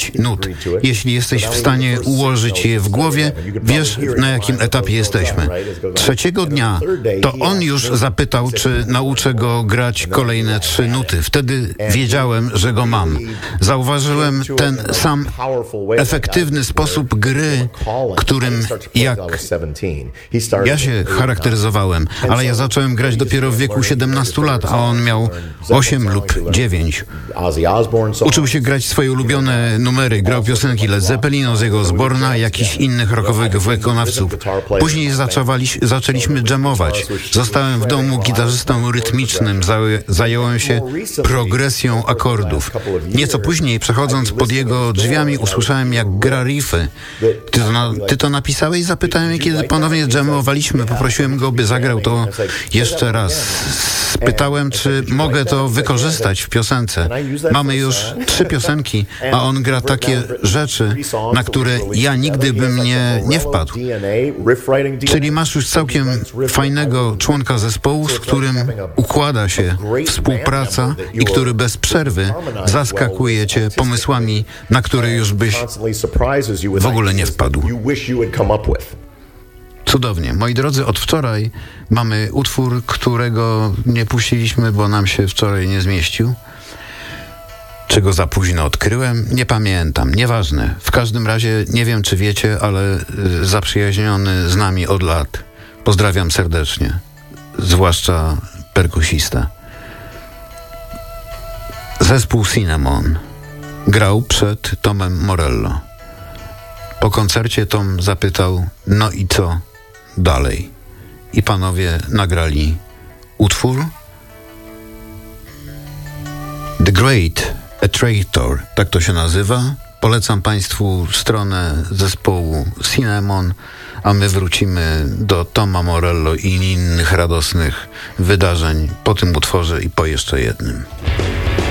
5 nut. Jeśli jesteś w stanie ułożyć je w głowie, wiesz, na jakim etapie jesteśmy. Trzeciego dnia to on już zapytał, czy nauczę go grać kolejne 3 nuty. Wtedy wiedziałem, że go mam. Zauważyłem ten sam efektywny sposób gry, którym ja się charakteryzowałem, ale ja zacząłem grać dopiero w wieku 17 lat, a on miał 8 lub 9. Uczył się grać swoje ulubione numery, grał piosenki Led Zeppelin, Ozzy'ego Osbourne'a, jakichś innych rockowych wykonawców. Później zaczęliśmy jamować. Zostałem w domu gitarzystą rytmicznym, zająłem się progresją akordów. Nieco później, przechodząc pod jego drzwiami, usłyszałem, jak gra riffy. Ty to napisałeś? Zapytałem, kiedy ponownie jamowaliśmy. Poprosiłem go, by zagrał to jeszcze raz. Spytałem, czy mogę to wykorzystać w piosence. Mamy już 3 piosenki, a on gra takie rzeczy, na które ja nigdy bym nie wpadł. Czyli masz już całkiem fajnego członka zespołu, z którym układa się współpraca i który bez przerwy zaskakuje cię pomysłami, na które już byś w ogóle nie wpadł. Cudownie. Moi drodzy, od wczoraj mamy utwór, którego nie puściliśmy, bo nam się wczoraj nie zmieścił. Czy go za późno odkryłem? Nie pamiętam. Nieważne. W każdym razie nie wiem, czy wiecie, ale zaprzyjaźniony z nami od lat. Pozdrawiam serdecznie. Zwłaszcza perkusistę. Zespół Cinnamon grał przed Tomem Morello. Po koncercie Tom zapytał, no i co dalej? I panowie nagrali utwór The Great Attractor, tak to się nazywa. Polecam państwu stronę zespołu Cinnamon, a my wrócimy do Toma Morello i innych radosnych wydarzeń po tym utworze i po jeszcze jednym.